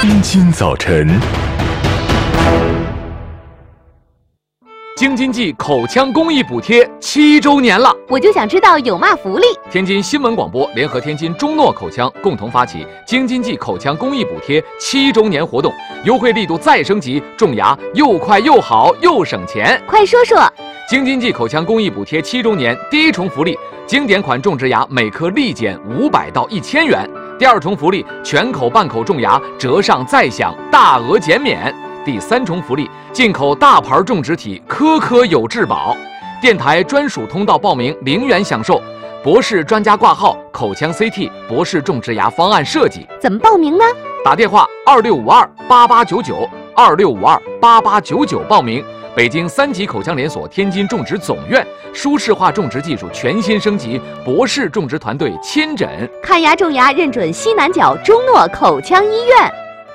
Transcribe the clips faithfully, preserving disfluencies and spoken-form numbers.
天津早晨。 京津冀口腔公益补贴七周年了， 我就想知道有嘛福利。 天津新闻广播联合天津中诺口腔共同发起京津冀口腔公益补贴七周年活动，优惠力度再升级，种牙又快又好又省钱。 快说说。 京津冀口腔公益补贴七周年第一重福利，经典款种植牙每颗立减五百到一千元。第二重福利，全口半口种牙折上再享，大额减免。第三重福利，进口大牌种植体，颗颗有质保。电台专属通道报名零元享受，博士专家挂号，口腔 C T 博士种植牙方案设计。 怎么报名呢？ 打电话二六五二八八九九二六五二八八九九报名。北京三级口腔连锁天津种植总院舒适化种植技术全新升级，博士种植团队亲诊看牙种牙认准西南角中诺口腔医院。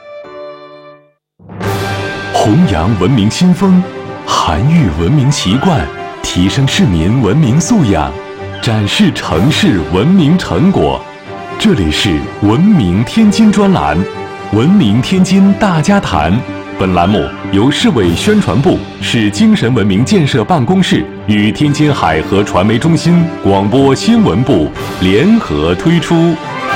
弘扬文明新风，涵育文明习惯，提升市民文明素养，展示城市文明成果。这里是文明天津专栏，文明天津大家谈。本栏目由市委宣传部、市精神文明建设办公室与天津海河传媒中心广播新闻部联合推出。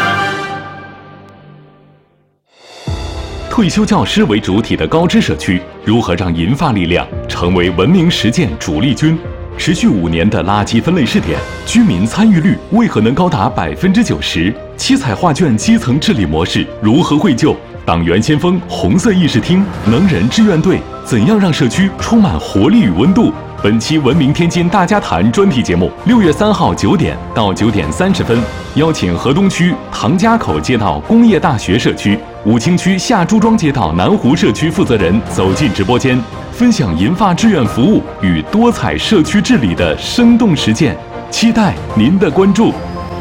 退休教师为主体的高知社区，如何让银发力量成为文明实践主力军？持续五年的垃圾分类试点，居民参与率为何能高达百分之九十？七彩画卷基层治理模式如何绘就？党员先锋红色议事厅、能人志愿队，怎样让社区充满活力与温度？本期文明天津大家谈专题节目，六月三号九点到九点三十分，邀请河东区唐家口街道工业大学社区、武清区下朱庄街道南湖社区负责人走进直播间，分享银发志愿服务与多彩社区治理的生动实践，期待您的关注。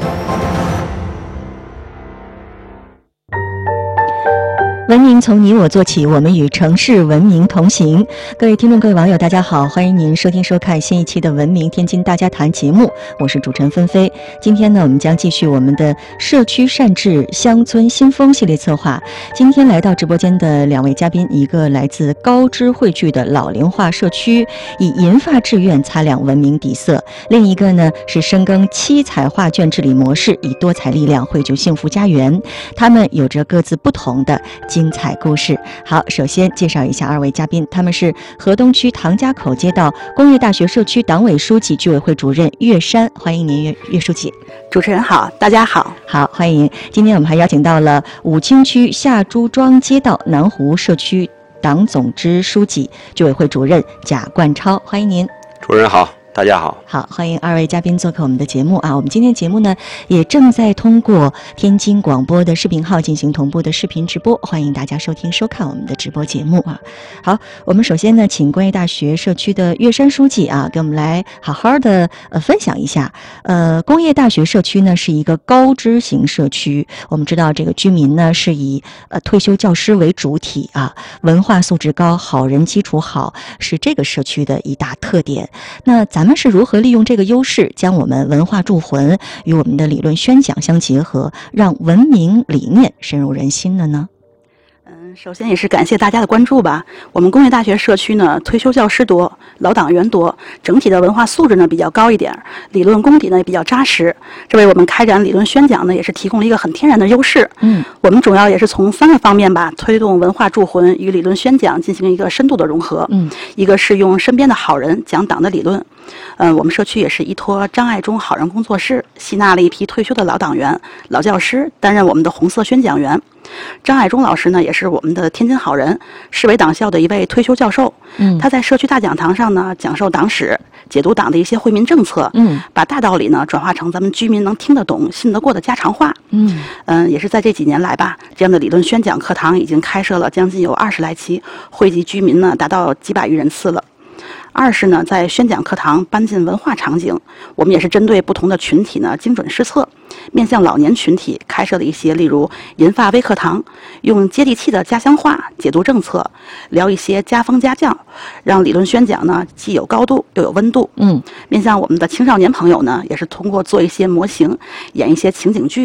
文明从你我做起，我们与城市文明同行。各位听众，各位网友，大家好，欢迎您收听收看新一期的《文明天津大家谈》节目，我是主持人芬菲。今天呢，我们将继续我们的社区善治乡村新风系列策划。今天来到直播间的两位嘉宾，一个来自高知汇聚的老龄化社区，以银发志愿擦亮文明底色；另一个呢是深耕七彩画卷治理模式，以多彩力量汇聚幸福家园。他们有着各自不同的精彩故事。好，首先介绍一下二位嘉宾，他们是河东区唐家口街道工业大学社区党委书记、居委会主任岳山，欢迎您岳岳书记。 主持人好，大家好。 好，欢迎。今天我们还邀请到了武清区下朱庄街道南湖社区党总支书记、居委会主任贾冠超，欢迎您。 主持人好，大家好。 好，欢迎二位嘉宾做客我们的节目啊！我们今天节目呢，也正在通过天津广播的视频号进行同步的视频直播，欢迎大家收听收看我们的直播节目啊！好，我们首先呢，请工业大学社区的岳山书记啊，给我们来好好的呃分享一下。呃，工业大学社区呢是一个高知型社区，我们知道这个居民呢是以呃退休教师为主体啊，文化素质高，好人基础好，是这个社区的一大特点。那咱们是如何利用这个优势，将我们文化铸魂与我们的理论宣讲相结合，让文明理念深入人心的呢？ 嗯，首先也是感谢大家的关注吧。我们工业大学社区呢，退休教师多，老党员多，整体的文化素质呢比较高一点，理论功底呢也比较扎实，这为我们开展理论宣讲呢也是提供了一个很天然的优势。嗯，我们主要也是从三个方面吧，推动文化铸魂与理论宣讲进行一个深度的融合。嗯，一个是用身边的好人讲党的理论。嗯，我们社区也是依托张爱忠好人工作室，吸纳了一批退休的老党员、老教师，担任我们的红色宣讲员。张爱忠老师呢，也是我们的天津好人，市委党校的一位退休教授。嗯，他在社区大讲堂上呢，讲授党史，解读党的一些惠民政策。嗯，把大道理呢转化成咱们居民能听得懂、信得过的家常话。嗯嗯，也是在这几年来吧，这样的理论宣讲课堂已经开设了将近有二十来期，惠及居民呢达到几百余人次了。二是呢，在宣讲课堂搬进文化场景，我们也是针对不同的群体呢精准施策，面向老年群体开设了一些，例如银发微课堂，用接地气的家乡话解读政策，聊一些家风家教，让理论宣讲呢既有高度又有温度。嗯，面向我们的青少年朋友呢，也是通过做一些模型，演一些情景剧，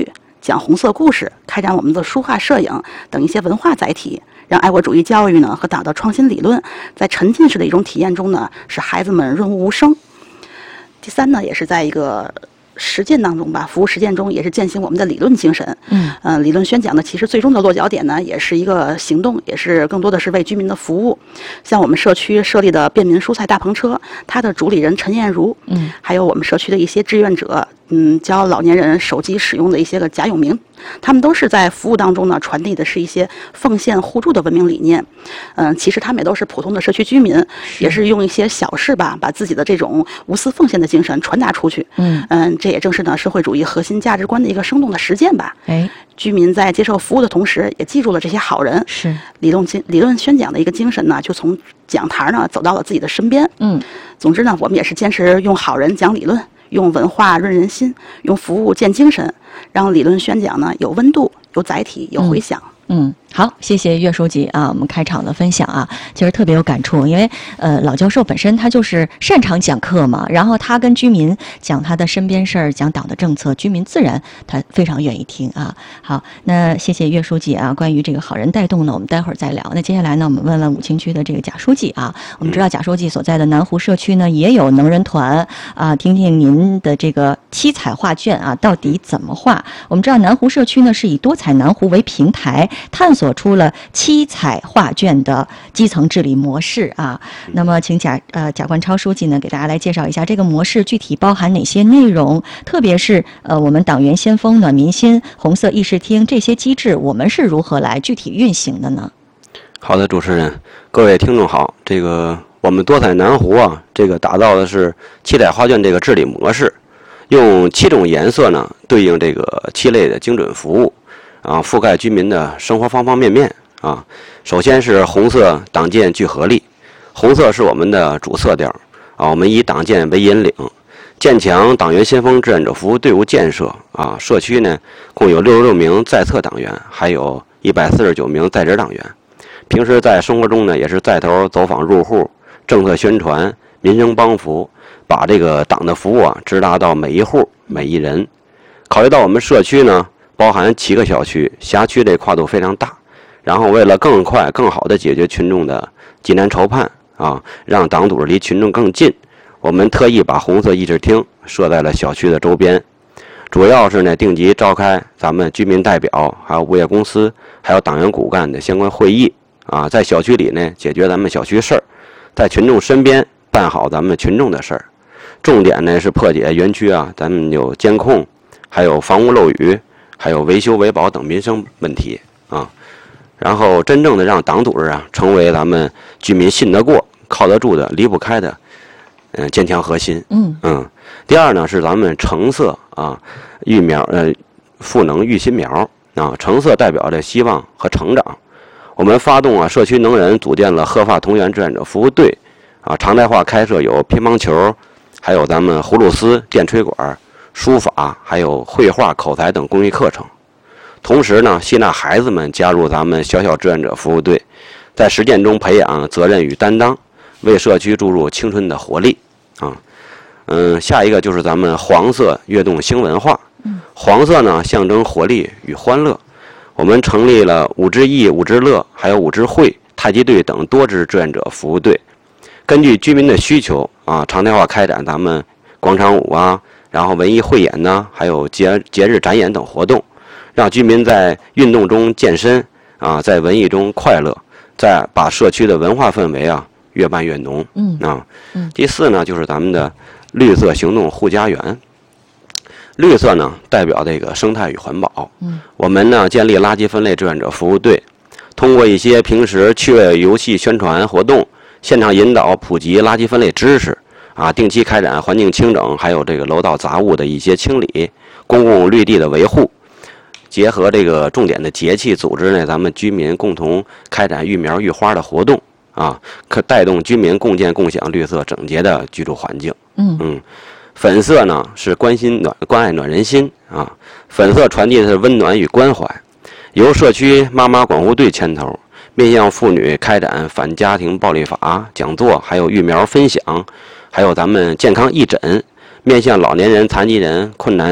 讲红色故事，开展我们的书画、摄影等一些文化载体，让爱国主义教育呢和党的创新理论在沉浸式的一种体验中呢，使孩子们润物无声。第三呢，也是在一个实践当中吧，服务实践中也是践行我们的理论精神。嗯，呃，理论宣讲呢，其实最终的落脚点呢，也是一个行动，也是更多的是为居民的服务。像我们社区设立的便民蔬菜大篷车，它的主理人陈艳茹，嗯，还有我们社区的一些志愿者，嗯，教老年人手机使用的一些个贾永明，他们都是在服务当中呢，传递的是一些奉献互助的文明理念。嗯、呃，其实他们也都是普通的社区居民，也是用一些小事吧，把自己的这种无私奉献的精神传达出去。嗯嗯、呃，这也正是呢社会主义核心价值观的一个生动的实践吧。哎，居民在接受服务的同时，也记住了这些好人。是理论精理论宣讲的一个精神呢，就从讲台呢走到了自己的身边。嗯，总之呢，我们也是坚持用好人讲理论，用文化润人心，用服务建精神，让理论宣讲呢有温度、有载体、有回响。 嗯，好，谢谢岳书记啊，我们开场的分享啊，其实特别有感触，因为呃，老教授本身他就是擅长讲课嘛，然后他跟居民讲他的身边事儿，讲党的政策，居民自然他非常愿意听啊。好，那谢谢岳书记啊，关于这个好人带动呢，我们待会儿再聊。那接下来呢，我们问问武清区的这个贾书记啊，我们知道贾书记所在的南湖社区呢也有能人团啊，听听您的这个七彩画卷啊，到底怎么画？我们知道南湖社区呢是以多彩南湖为平台，探索出了七彩画卷的基层治理模式啊。那么，请贾呃贾冠超书记呢给大家来介绍一下这个模式具体包含哪些内容，特别是呃我们党员先锋、暖民心、红色议事厅这些机制，我们是如何来具体运行的呢？ 好的，主持人，各位听众好。这个我们多彩南湖啊，这个打造的是七彩画卷这个治理模式，用七种颜色呢对应这个七类的精准服务。啊，覆盖居民的生活方方面面啊。首先是红色，党建聚合力，红色是我们的主色调啊。我们以党建为引领，建强党员先锋志愿者服务队伍建设啊。社区呢共有六十六名在册党员，还有一百四十九名在职党员。平时在生活中呢，也是在头走访入户，政策宣传，民生帮扶，把这个党的服务啊直达到每一户每一人。考虑到我们社区呢包含七个小区，辖区这跨度非常大，然后为了更快更好的解决群众的济难愁盼啊，让党组织离群众更近，我们特意把红色议事厅设在了小区的周边，主要是呢定期召开咱们居民代表还有物业公司还有党员骨干的相关会议啊，在小区里呢解决咱们小区事儿，在群众身边办好咱们群众的事儿。重点呢是破解园区啊咱们有监控，还有房屋漏雨，还有维修维保等民生问题啊，然后真正的让党组织啊成为咱们居民信得过、靠得住的、离不开的，嗯、呃，坚强核心。嗯嗯。第二呢是咱们橙色啊，育苗呃，赋能育新苗啊，橙色代表着希望和成长。我们发动啊社区能人组建了鹤发同源志愿者服务队啊，常态化开设有乒乓球，还有咱们葫芦丝、电吹管、书法，还有绘画、口才等公益课程。同时呢，吸纳孩子们加入咱们小小志愿者服务队，在实践中培养责任与担当，为社区注入青春的活力啊。嗯，下一个就是咱们黄色跃动新文化。黄色呢象征活力与欢乐，我们成立了五支义、五支乐，还有五支会、太极队等多支志愿者服务队，根据居民的需求啊，常态化开展咱们广场舞啊，然后文艺汇演呢，还有节节日展演等活动，让居民在运动中健身啊，在文艺中快乐，再把社区的文化氛围啊越办越浓。嗯啊，嗯。第四呢，就是咱们的绿色行动护家园。绿色呢代表这个生态与环保。嗯，我们呢建立垃圾分类志愿者服务队，通过一些平时趣味游戏宣传活动，现场引导普及垃圾分类知识。啊，定期开展环境清整，还有这个楼道杂物的一些清理，公共绿地的维护，结合这个重点的节气组织呢，咱们居民共同开展育苗育花的活动啊，可带动居民共建共享绿色整洁的居住环境。嗯嗯，粉色呢是关心暖关爱暖人心啊，粉色传递的是温暖与关怀，由社区妈妈管护队牵头，面向妇女开展反家庭暴力法讲座，还有育苗分享。还有咱们健康义诊，面向老年人、残疾人、困难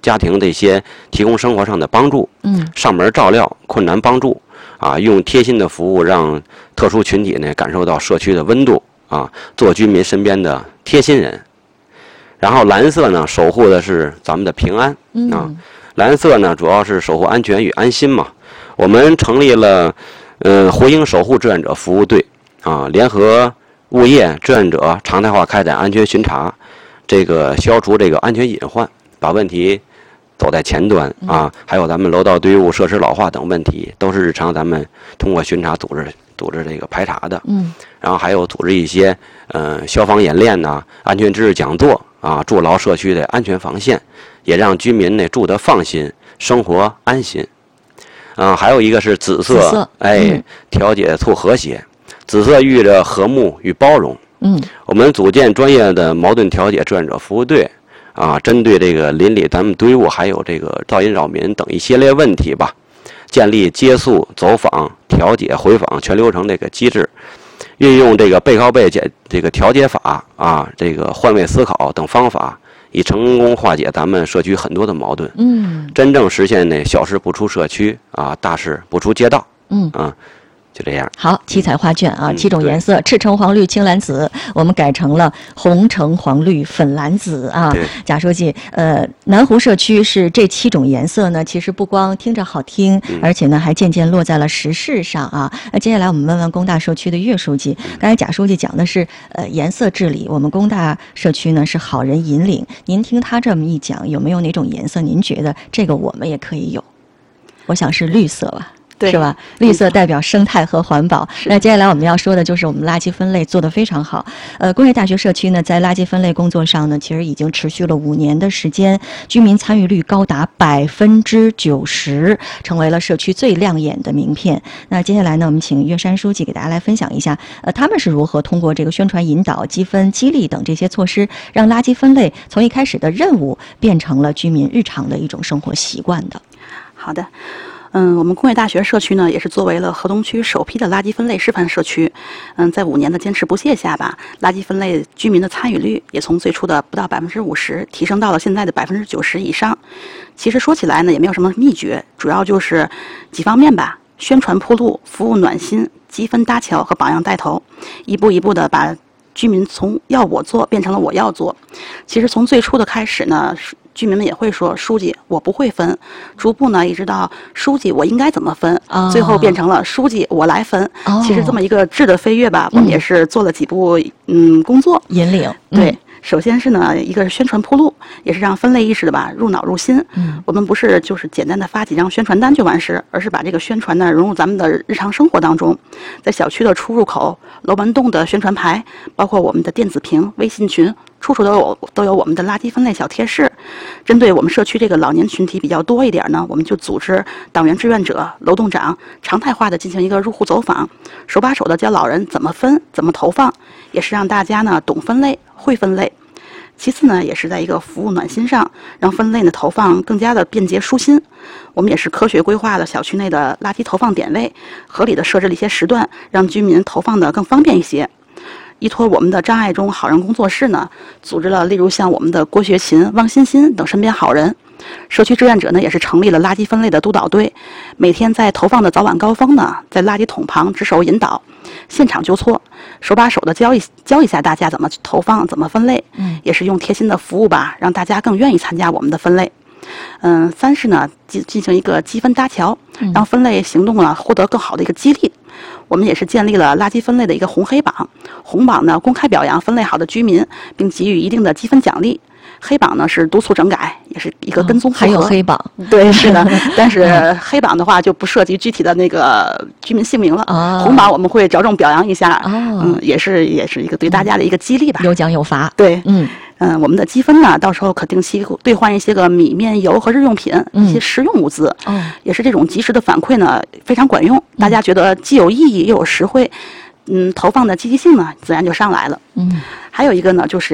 家庭这些提供生活上的帮助， 嗯， 上门照料，困难帮助，啊，用贴心的服务让特殊群体呢感受到社区的温度，啊，做居民身边的贴心人。然后蓝色呢，守护的是咱们的平安啊。蓝色呢，主要是守护安全与安心嘛。我们成立了，嗯、呃，回应守护志愿者服务队啊，联合物业志愿者常态化开展安全巡查，这个消除这个安全隐患，把问题走在前端啊。还有咱们楼道堆物、设施老化等问题，都是日常咱们通过巡查组织组织这个排查的。嗯。然后还有组织一些呃消防演练呐、啊、安全知识讲座啊，筑牢社区的安全防线，也让居民呢住得放心，生活安心。啊，还有一个是紫色， 紫色哎， 嗯、 调解促和谐，紫色寓着和睦与包容。嗯，我们组建专业的矛盾调解志愿者服务队，啊，针对这个邻里咱们堆物还有这个噪音扰民等一系列问题吧，建立接诉、走访、调解、回访全流程这个机制，运用这个背靠背解这个调解法啊，这个换位思考等方法，以成功化解咱们社区很多的矛盾。嗯，真正实现呢小事不出社区啊，大事不出街道。嗯啊。就这样。 好，七彩画卷啊，七种颜色，赤橙黄绿青蓝紫，我们改成了红橙黄绿粉蓝紫啊。贾书记，呃，南湖社区是这七种颜色呢，其实不光听着好听，嗯、而且呢还渐渐落在了实事上啊。那接下来我们问问工大社区的岳书记，刚才贾书记讲的是呃颜色治理，我们工大社区呢是好人引领。您听他这么一讲，有没有哪种颜色您觉得这个我们也可以有？我想是绿色吧。是吧？绿色代表生态和环保。那接下来我们要说的就是我们垃圾分类做得非常好。呃，工业大学社区呢，在垃圾分类工作上呢，其实已经持续了五年的时间，居民参与率高达百分之九十，成为了社区最亮眼的名片。那接下来呢，我们请岳山书记给大家来分享一下，呃，他们是如何通过这个宣传引导、积分、激励等这些措施，让垃圾分类从一开始的任务变成了居民日常的一种生活习惯的。 好的。嗯，我们工业大学社区呢，也是作为了河东区首批的垃圾分类示范社区。嗯，在五年的坚持不懈下吧，垃圾分类居民的参与率也从最初的不到百分之五十，提升到了现在的百分之九十以上。其实说起来呢，也没有什么秘诀，主要就是几方面吧：宣传铺路、服务暖心、积分搭桥和榜样带头，一步一步的把居民从要我做变成了我要做。其实从最初的开始呢，居民们也会说书记我不会分，逐步呢一直到书记我应该怎么分，哦、最后变成了书记我来分。哦、其实这么一个质的飞跃吧，我们也是做了几步嗯工作引领。 对。嗯首先是呢，一个宣传铺路，也是让分类意识的吧入脑入心。嗯，我们不是就是简单的发几张宣传单就完事，而是把这个宣传呢融入咱们的日常生活当中，在小区的出入口、楼门洞的宣传牌，包括我们的电子屏、微信群，处处都有都有我们的垃圾分类小贴士。针对我们社区这个老年群体比较多一点呢，我们就组织党员志愿者、楼栋长常态化的进行一个入户走访，手把手的教老人怎么分、怎么投放，也是让大家呢懂分类。会分类，其次呢，也是在一个服务暖心上，让分类的投放更加的便捷舒心。我们也是科学规划了小区内的垃圾投放点位，合理的设置了一些时段，让居民投放的更方便一些。依托我们的张爱忠好人工作室呢，组织了例如像我们的郭学勤、汪欣欣等身边好人。社区志愿者呢，也是成立了垃圾分类的督导队，每天在投放的早晚高峰呢，在垃圾桶旁值守引导，现场纠错，手把手的教一教一下大家怎么投放、怎么分类，嗯，也是用贴心的服务吧，让大家更愿意参加我们的分类。嗯，三是呢，进进行一个积分搭桥，让分类行动呢获得更好的一个激励。我们也是建立了垃圾分类的一个红黑榜，红榜呢公开表扬分类好的居民，并给予一定的积分奖励。黑榜呢是督促整改，也是一个跟踪复核。 还有黑榜， 对，是的。但是黑榜的话就不涉及具体的那个居民姓名了。哦、红榜我们会着重表扬一下，哦、嗯，也是也是一个对大家的一个激励吧。 有奖有罚。 对，嗯嗯、呃，我们的积分呢，到时候可定期兑换一些个米面油和日用品，嗯、一些实用物资。哦，也是这种及时的反馈呢，非常管用。大家觉得既有意义又有实惠，嗯，投放的积极性呢，自然就上来了。嗯，还有一个呢，就是要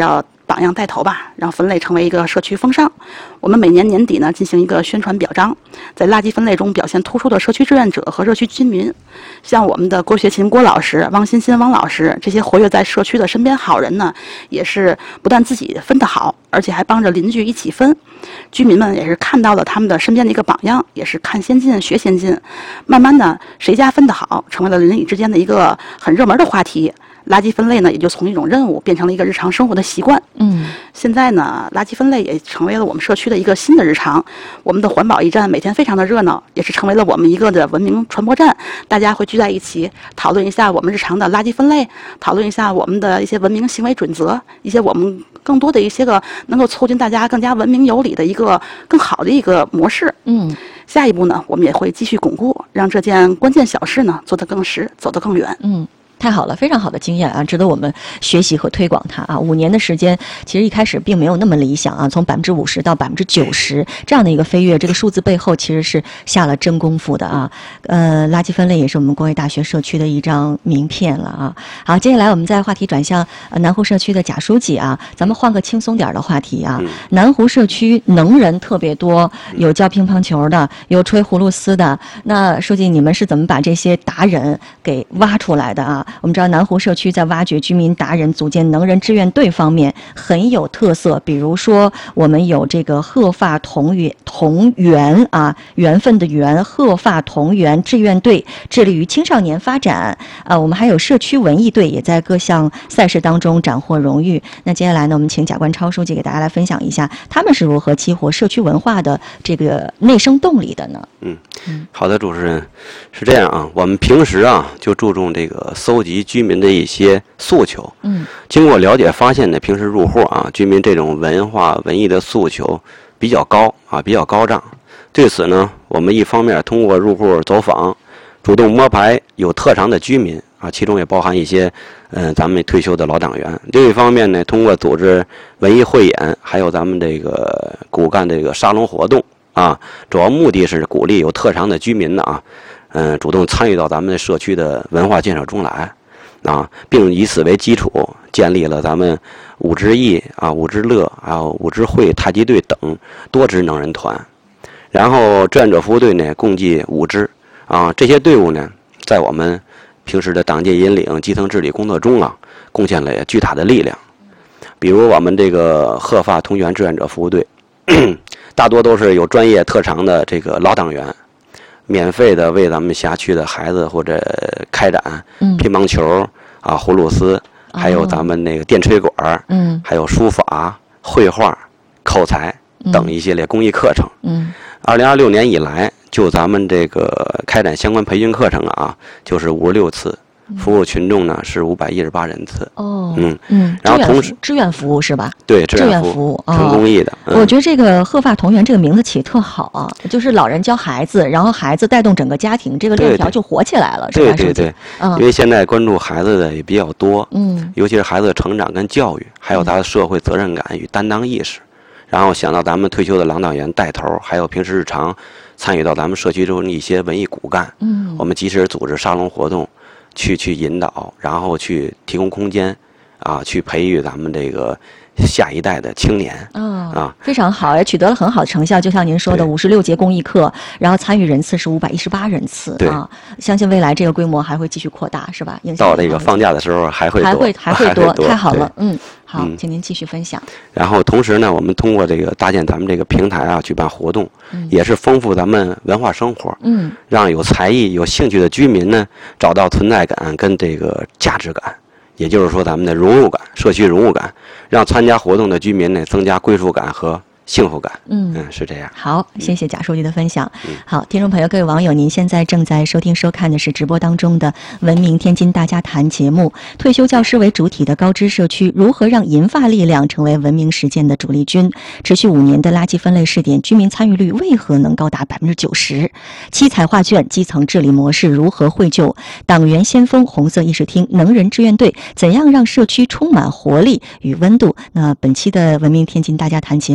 榜样带头吧，让分类成为一个社区风尚。我们每年年底呢进行一个宣传表彰，在垃圾分类中表现突出的社区志愿者和社区居民，像我们的郭学勤郭老师、汪欣欣汪老师这些活跃在社区的身边好人呢，也是不但自己分得好，而且还帮着邻居一起分。居民们也是看到了他们的身边的一个榜样，也是看先进学先进，慢慢的谁家分得好成为了邻里之间的一个很热门的话题。垃圾分类呢，也就从一种任务变成了一个日常生活的习惯。嗯，现在呢，垃圾分类也成为了我们社区的一个新的日常。我们的环保驿站每天非常的热闹，也是成为了我们一个的文明传播站。大家会聚在一起讨论一下我们日常的垃圾分类，讨论一下我们的一些文明行为准则，一些我们更多的一些个能够促进大家更加文明有礼的一个更好的一个模式。嗯，下一步呢，我们也会继续巩固，让这件关键小事呢做得更实，走得更远。 嗯。太好了，非常好的经验啊，值得我们学习和推广它啊。五年的时间，其实一开始并没有那么理想啊，从百分之五十到百分之九十这样的一个飞跃，这个数字背后其实是下了真功夫的啊。呃，垃圾分类也是我们工业大学社区的一张名片了啊。好，接下来我们再话题转向呃南湖社区的贾书记啊，咱们换个轻松点的话题啊。嗯、南湖社区能人特别多，有教乒乓球的，有吹葫芦丝的。那书记，你们是怎么把这些达人给挖出来的啊？我们知道南湖社区在挖掘居民达人、组建能人志愿队方面很有特色，比如说我们有这个鹤发同源同源啊，缘分的缘，鹤发同源志愿队致力于青少年发展啊。我们还有社区文艺队也在各项赛事当中斩获荣誉。那接下来呢，我们请贾冠超书记给大家来分享一下他们是如何激活社区文化的这个内生动力的呢？ 嗯，好的，主持人是这样啊，我们平时啊就注重这个搜集居民的一些诉求。嗯，经过了解发现呢，平时入户啊，居民这种文化文艺的诉求比较高啊，比较高涨。对此呢，我们一方面通过入户走访，主动摸排有特长的居民啊，其中也包含一些嗯、呃、咱们退休的老党员。另一方面呢，通过组织文艺汇演，还有咱们这个骨干这个沙龙活动。啊，主要目的是鼓励有特长的居民呢啊，嗯、呃，主动参与到咱们的社区的文化建设中来，啊，并以此为基础，建立了咱们五支艺啊、五支乐、还有五支会、太极队等多支能人团。然后志愿者服务队呢，共计五支啊，这些队伍呢，在我们平时的党建引领、基层治理工作中啊，贡献了巨大的力量。比如我们这个鹤发同源志愿者服务队。大多都是有专业特长的这个老党员，免费的为咱们辖区的孩子或者开展乒乓球啊、葫芦丝，还有咱们那个电吹管，嗯，还有书法、绘画、口才等一系列公益课程。嗯，二零二六年以来，就咱们这个开展相关培训课程啊，就是五十六次。服务群众呢是五百一十八人次。哦，嗯嗯，然后同时志愿服务是吧？ 对， 志愿服务， 纯公益的。 哦嗯、我觉得这个鹤发同源这个名字起特好啊，就是老人教孩子，然后孩子带动整个家庭，这个链条就活起来了。 对对对，嗯，因为现在关注孩子的也比较多，嗯，尤其是孩子的成长跟教育，还有他的社会责任感与担当意识。然后想到咱们退休的老党员带头，还有平时日常参与到咱们社区中的一些文艺骨干，嗯，我们及时组织沙龙活动。去去引导，然后去提供空间，啊，去培育咱们这个下一代的青年。哦、啊， 非常好，也取得了很好的成效。就像您说的，五十六节公益课，然后参与人次是五百一十八人次。 对啊，相信未来这个规模还会继续扩大，是吧？ 到这个放假的时候还会多还会还会多，太好了。嗯，好， 嗯、 请您继续分享。 然后同时呢，我们通过这个搭建咱们这个平台啊，举办活动，嗯、也是丰富咱们文化生活。嗯，让有才艺、有兴趣的居民呢，找到存在感跟这个价值感。也就是说，咱们的融入感、社区融入感，让参加活动的居民呢增加归属感和幸福感。嗯嗯，是这样。 好，谢谢贾书记的分享。嗯、好，听众朋友、各位网友，您现在正在收听收看的是直播当中的《文明天津大家谈》节目。退休教师为主体的高知社区如何让银发力量成为文明实践的主力军？持续五年的垃圾分类试点，居民参与率为何能高达百分之九十？七彩画卷基层治理模式如何绘就？党员先锋红色议事厅能人志愿队怎样让社区充满活力与温度？那本期的《文明天津大家谈》节目呢，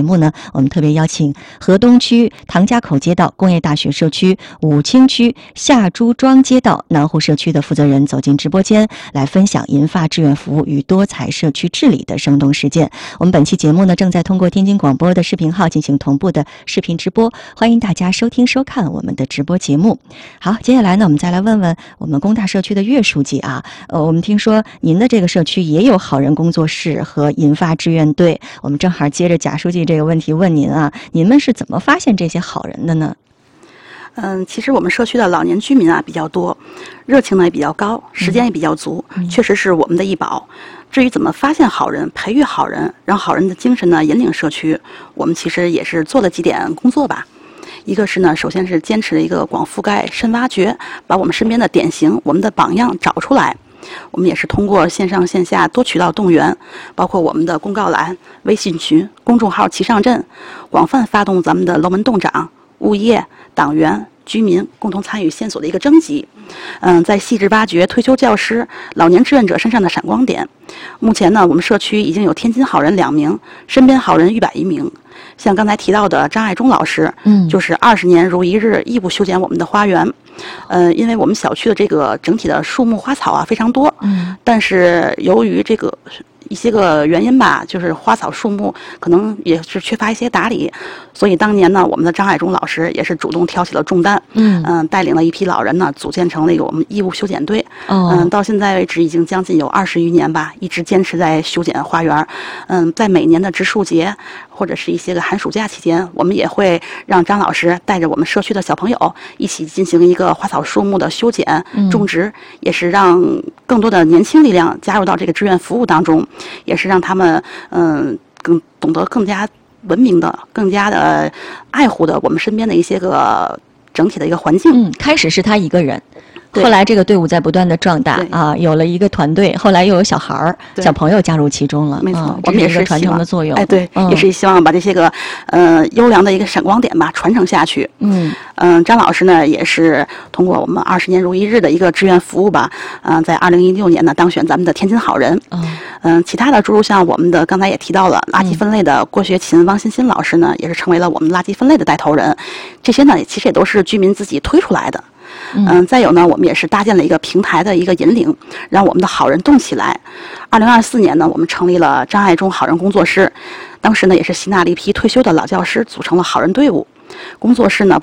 我们特别邀请河东区唐家口街道工业大学社区、武清区下朱庄街道南湖社区的负责人走进直播间，来分享银发志愿服务与多彩社区治理的生动实践。我们本期节目呢，正在通过天津广播的视频号进行同步的视频直播，欢迎大家收听收看我们的直播节目。好，接下来呢，我们再来问问我们工大社区的岳书记啊，呃，我们听说您的这个社区也有好人工作室和银发志愿队，我们正好接着贾书记这个问题问您啊，您们是怎么发现这些好人的呢？ 嗯，其实我们社区的老年居民啊比较多，热情呢也比较高，时间也比较足，嗯、确实是我们的一宝。至于怎么发现好人、培育好人，让好人的精神呢引领社区，我们其实也是做了几点工作吧。一个是呢，首先是坚持了一个广覆盖、深挖掘，把我们身边的典型、我们的榜样找出来。我们也是通过线上线下多渠道动员，包括我们的公告栏、微信群、公众号齐上阵，广泛发动咱们的楼门洞长、物业、党员、居民共同参与线索的一个征集。嗯，在细致挖掘退休教师、老年志愿者身上的闪光点。目前呢，我们社区已经有天津好人两名，身边好人一百一名。像刚才提到的张爱忠老师，嗯，就是二十年如一日义务修剪我们的花园。呃，因为我们小区的这个整体的树木花草啊非常多，嗯，但是由于这个一些个原因吧，就是花草树木可能也是缺乏一些打理，所以当年呢，我们的张爱忠老师也是主动挑起了重担，嗯嗯、呃，带领了一批老人呢，组建成了一个我们义务修剪队，嗯、呃，到现在为止已经将近有二十余年吧，一直坚持在修剪花园，嗯、呃，在每年的植树节或者是一些个寒暑假期间，我们也会让张老师带着我们社区的小朋友一起进行一个花草树木的修剪、种植，嗯、也是让更多的年轻力量加入到这个志愿服务当中。也是让他们嗯、呃、更懂得更加文明的、更加的爱护的我们身边的一些个整体的一个环境。 嗯，开始是他一个人。后来这个队伍在不断的壮大啊，有了一个团队，后来又有小孩儿、小朋友加入其中了。 没错， 啊、 我们也是传承的作用。 哎，对，嗯、也是希望把这些个呃优良的一个闪光点吧传承下去。嗯嗯、呃，张老师呢也是通过我们二十年如一日的一个志愿服务吧，嗯、呃，在二零一六年呢当选咱们的天津好人。嗯嗯、呃，其他的诸如像我们的刚才也提到了垃圾分类的郭学勤、汪欣欣老师呢，也是成为了我们垃圾分类的带头人。这些呢其实也都是居民自己推出来的。嗯、呃，再有呢，我们也是搭建了一个平台的一个引领，让我们的好人动起来。二零二四年呢，我们成立了张爱忠好人工作室，当时呢也是吸纳了一批退休的老教师，组成了好人队伍。工作室呢